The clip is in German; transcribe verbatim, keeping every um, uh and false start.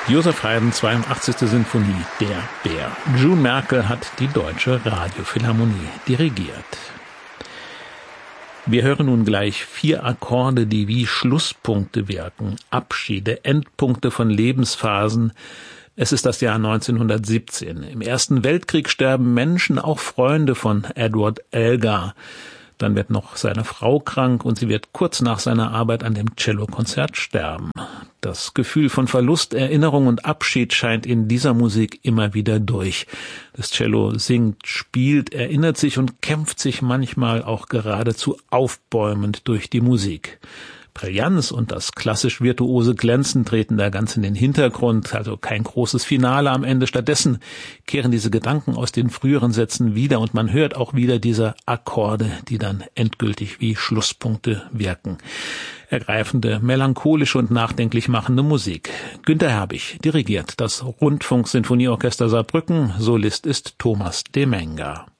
Joseph Haydn, zweiundachtzigste Sinfonie, Der Bär. June Merkel hat die Deutsche Radiophilharmonie dirigiert. Wir hören nun gleich vier Akkorde, die wie Schlusspunkte wirken, Abschiede, Endpunkte von Lebensphasen. Es ist das Jahr neunzehnhundertsiebzehn. Im Ersten Weltkrieg sterben Menschen, auch Freunde von Edward Elgar. Dann wird noch seine Frau krank und sie wird kurz nach seiner Arbeit an dem Cellokonzert sterben. Das Gefühl von Verlust, Erinnerung und Abschied scheint in dieser Musik immer wieder durch. Das Cello singt, spielt, erinnert sich und kämpft sich manchmal auch geradezu aufbäumend durch die Musik. Brillanz und das klassisch virtuose Glänzen treten da ganz in den Hintergrund, also kein großes Finale am Ende. Stattdessen kehren diese Gedanken aus den früheren Sätzen wieder und man hört auch wieder diese Akkorde, die dann endgültig wie Schlusspunkte wirken. Ergreifende, melancholische und nachdenklich machende Musik. Günter Herbig dirigiert das Rundfunksinfonieorchester Saarbrücken, Solist ist Thomas Demenger.